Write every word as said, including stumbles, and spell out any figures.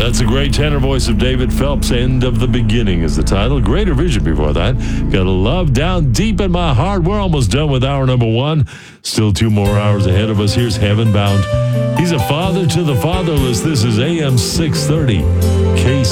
That's a great tenor voice of David Phelps. End of the Beginning is the title. Greater Vision before that. Got a Love Down Deep in My Heart. We're almost done with hour number one. Still two more hours ahead of us. Here's Heaven Bound. He's a father to the fatherless. This is A M six thirty. K